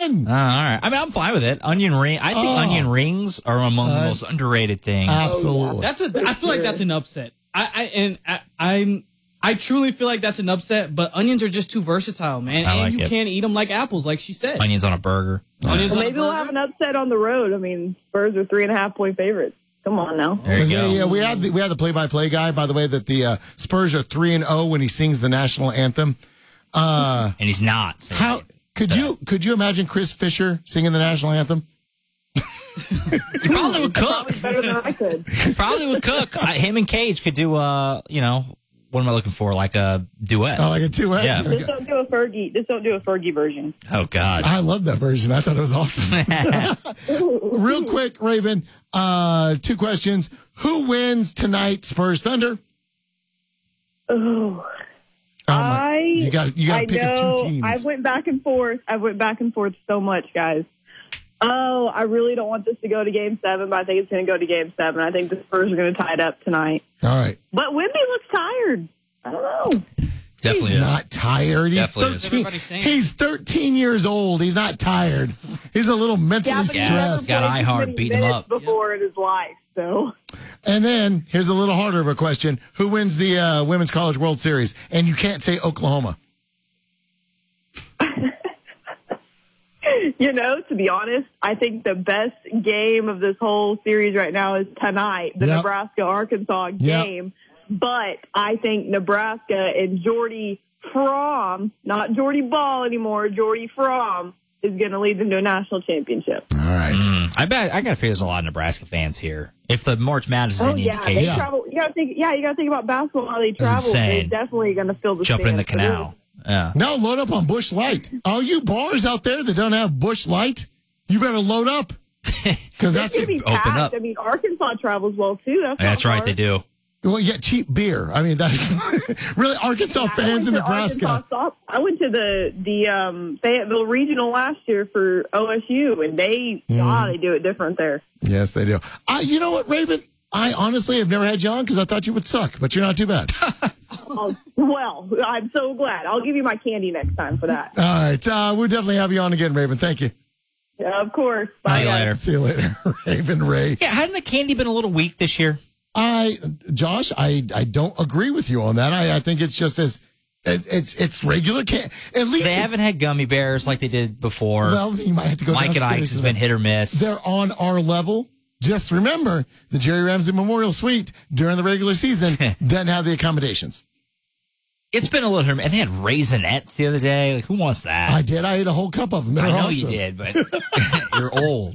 win. All right. I mean, I'm fine with it. Onion ring. I think onion rings are among the most underrated things. Absolutely. I feel like that's an upset. I truly feel like that's an upset, but onions are just too versatile, man. And you can't eat them like apples, like she said. Onions on a burger. Onions on a Maybe we'll have an upset on the road. I mean, Spurs are 3.5-point favorites. Come on now. There you go. Yeah, we had the play-by-play guy, by the way, that the Spurs are 3-0 when he sings the national anthem. And he's not. So How could you imagine Chris Fisher singing the national anthem? He probably would cook. Better than I could. Probably would cook. Him and Cage could do, what am I looking for? Like a duet. Oh, like a duet? Yeah. Just don't do a Fergie version. Oh, God. I love that version. I thought it was awesome. Real quick, Raven, 2 questions. Who wins tonight, Spurs Thunder? Oh. You got to pick know, 2 teams. I went back and forth so much, guys. Oh, I really don't want this to go to Game 7, but I think it's going to go to Game 7. I think the Spurs are going to tie it up tonight. All right. But Wemby looks tired. I don't know. Definitely He's is. not tired. He's Definitely 13. He's 13 years old. He's not tired. He's a little mentally stressed. Got iHeart beating him up. Before in his life, so. And then here's a little harder of a question: who wins the Women's College World Series? And you can't say Oklahoma. To be honest, I think the best game of this whole series right now is tonight, the Nebraska-Arkansas game. But I think Nebraska and Jordy Fromm, not Jordy Ball anymore, Jordy Fromm, is going to lead them to a national championship. All right. I bet I got to figure there's a lot of Nebraska fans here. If the March Madness is any indication. They travel. You got to think about basketball. How they travel. They're definitely going to fill the jumping in the stands. canal. Yeah. No, load up on Busch Light. All you bars out there that don't have Busch Light, you better load up because that's going to be packed. Open up. I mean, Arkansas travels well too. That's right, they do. Well, yeah, cheap beer. I mean, that really Arkansas fans in Nebraska. I went to the Fayetteville Regional last year for OSU, and they do it different there. Yes, they do. You know what, Raven? I honestly have never had you on because I thought you would suck, but you're not too bad. Well, I'm so glad. I'll give you my candy next time for that. All right. We'll definitely have you on again, Raven. Thank you. Yeah, of course. Bye, guys. See you later. Raven Ray. Yeah, hadn't the candy been a little weak this year? Josh, I don't agree with you on that. I think it's just it's regular candy. At least they haven't had gummy bears like they did before. Well, you might have to go Mike and downstairs Ike's has been hit or miss. They're on our level. Just remember, the Jerry Ramsey Memorial Suite during the regular season doesn't have the accommodations. It's been a little hit, and they had Raisinets the other day. Like, who wants that? I did. I ate a whole cup of them. They're I know awesome. you did, but you're old.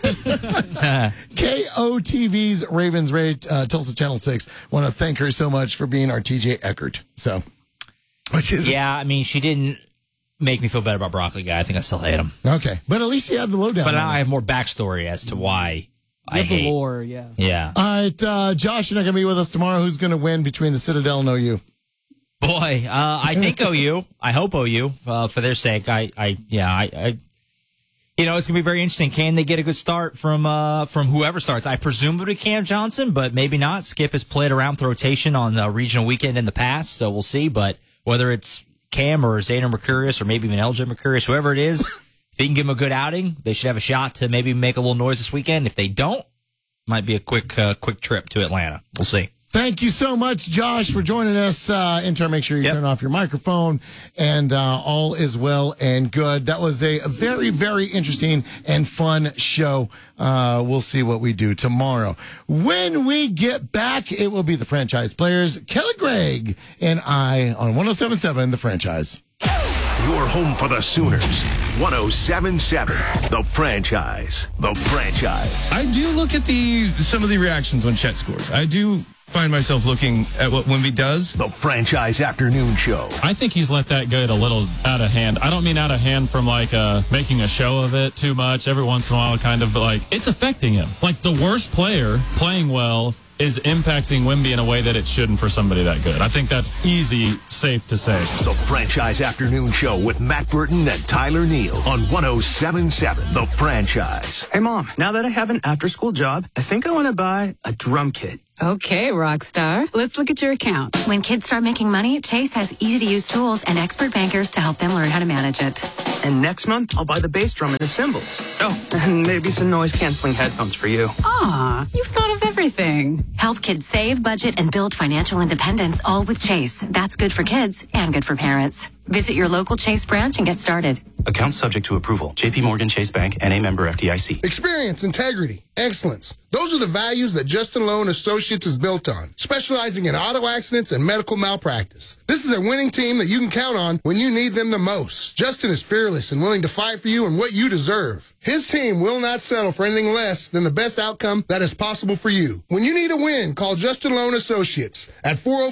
KOTV's Ravens Ray, Tulsa Channel 6. Want to thank her so much for being our TJ Eckert. So, I mean, she didn't make me feel better about Broccoli Guy. I think I still hate him. Okay, but at least you had the lowdown. But now I have more backstory as to why I hate. The lore, yeah. Yeah. All right, Josh, you're not going to be with us tomorrow. Who's going to win between the Citadel and OU? Boy, I think OU. I hope OU for their sake. You know, it's gonna be very interesting. Can they get a good start from whoever starts? I presume it would be Cam Johnson, but maybe not. Skip has played around with rotation on the regional weekend in the past, so we'll see. But whether it's Cam or Xander Mercurius or maybe even LJ Mercurius, whoever it is, if he can give them a good outing, they should have a shot to maybe make a little noise this weekend. If they don't, might be a quick trip to Atlanta. We'll see. Thank you so much, Josh, for joining us. Intern, make sure you turn off your microphone, and all is well and good. That was a very, very interesting and fun show. We'll see what we do tomorrow. When we get back, it will be the Franchise Players, Kelly Gregg and I on 107.7 The Franchise. Your home for the Sooners. 107.7 The Franchise. The Franchise. I do look at some of the reactions when Chet scores. I do find myself looking at what Wemby does. The Franchise Afternoon Show. I think he's let that get a little out of hand. I don't mean out of hand from like making a show of it too much every once in a while, kind of, but like it's affecting him. Like the worst player playing well is impacting Wemby in a way that it shouldn't for somebody that good. I think that's safe to say. The Franchise Afternoon Show with Matt Burton and Tyler Neal on 107.7 The Franchise. Hey, Mom, now that I have an after-school job, I think I want to buy a drum kit. Okay, Rockstar. Let's look at your account. When kids start making money, Chase has easy-to-use tools and expert bankers to help them learn how to manage it. And next month, I'll buy the bass drum and the cymbals. Oh, and maybe some noise-canceling headphones for you. Aw, you've thought of everything. Help kids save, budget, and build financial independence, all with Chase. That's good for kids and good for parents. Visit your local Chase branch and get started. Account subject to approval. J.P. Morgan Chase Bank, N.A. member FDIC. Experience, integrity, excellence. Those are the values that Justin Lowe and Associates is built on, specializing in auto accidents and medical malpractice. This is a winning team that you can count on when you need them the most. Justin is fearless and willing to fight for you and what you deserve. His team will not settle for anything less than the best outcome that is possible for you. When you need a win, call Justin Lowe and Associates at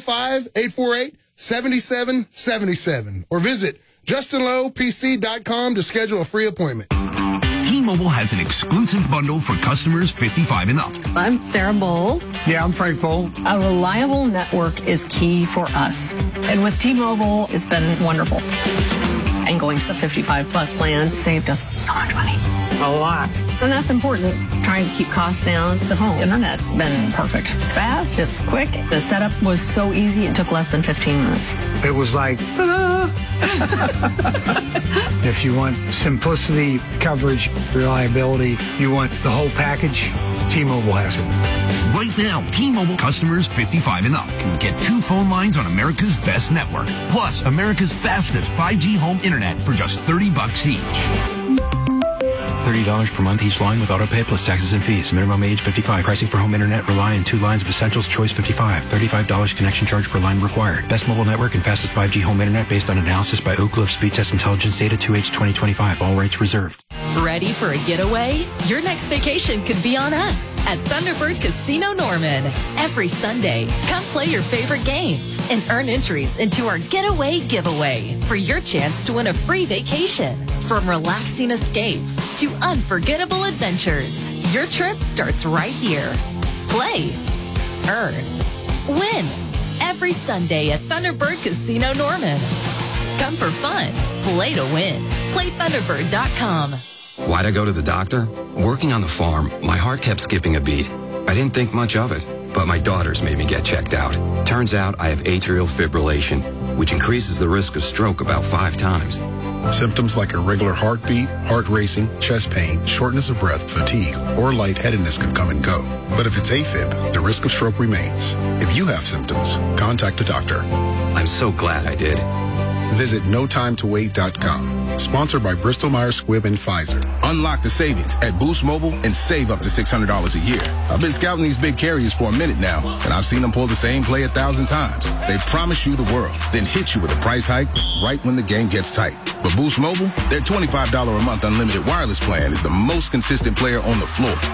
405-848-7777 or visit JustinLowePC.com to schedule a free appointment. T-Mobile has an exclusive bundle for customers 55 and up. I'm Sarah Bowl. Yeah, I'm Frank Bowl. A reliable network is key for us. And with T-Mobile, it's been wonderful. And going to the 55 plus plan saved us so much money. A lot. And that's important. Trying to keep costs down. The home internet's been perfect. It's fast, it's quick. The setup was so easy, it took less than 15 minutes. It was like, If you want simplicity, coverage, reliability, you want the whole package, T-Mobile has it. Right now, T-Mobile customers 55 and up can get 2 phone lines on America's best network, plus America's fastest 5G home internet for just $30 each. $30 per month each line with autopay plus taxes and fees. Minimum age 55. Pricing for home internet rely on 2 lines of essentials. Choice 55. $35 connection charge per line required. Best mobile network and fastest 5G home internet based on analysis by Oak Cliff Speed Test Intelligence data 2H 2025. All rates reserved. Ready for a getaway? Your next vacation could be on us at Thunderbird Casino Norman. Every Sunday, come play your favorite games and earn entries into our Getaway Giveaway for your chance to win a free vacation. From relaxing escapes to unforgettable adventures, your trip starts right here. Play, earn, win. Every Sunday at Thunderbird Casino Norman. Come for fun. Play to win. PlayThunderbird.com. Why'd I go to the doctor? Working on the farm, my heart kept skipping a beat. I didn't think much of it, but my daughters made me get checked out. Turns out I have atrial fibrillation, which increases the risk of stroke about 5 times. Symptoms like irregular heartbeat, heart racing, chest pain, shortness of breath, fatigue, or lightheadedness can come and go. But if it's AFib, the risk of stroke remains. If you have symptoms, contact a doctor. I'm so glad I did. Visit NoTimeToWait.com. Sponsored by Bristol-Myers Squibb and Pfizer. Unlock the savings at Boost Mobile and save up to $600 a year. I've been scouting these big carriers for a minute now, and I've seen them pull the same play 1,000 times. They promise you the world, then hit you with a price hike right when the game gets tight. But Boost Mobile, their $25 a month unlimited wireless plan is the most consistent player on the floor.